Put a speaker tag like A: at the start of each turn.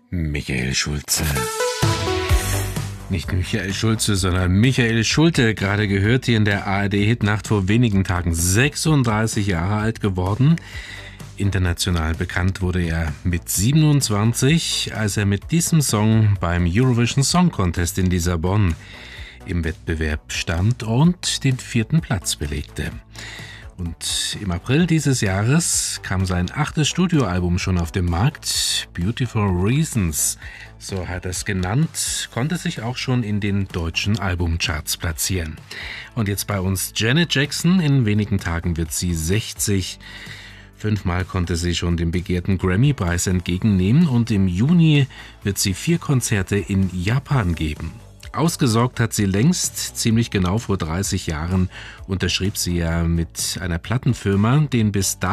A: Michael Schulze. Nicht Michael Schulze, sondern Michael Schulte, gerade gehört hier in der ARD-Hitnacht, vor wenigen Tagen 36 Jahre alt geworden. International bekannt wurde er mit 27, als er mit diesem Song beim Eurovision Song Contest in Lissabon im Wettbewerb stand und den 4. Platz belegte. Und im April dieses Jahres kam sein 8. Studioalbum schon auf den Markt, Beautiful Reasons, so hat er es genannt, konnte sich auch schon in den deutschen Albumcharts platzieren. Und jetzt bei uns Janet Jackson, in wenigen Tagen wird sie 60. 5-mal konnte sie schon den begehrten Grammy-Preis entgegennehmen und im Juni wird sie 4 Konzerte in Japan geben. Ausgesorgt hat sie längst, ziemlich genau vor 30 Jahren unterschrieb sie ja mit einer Plattenfirma den bis dahin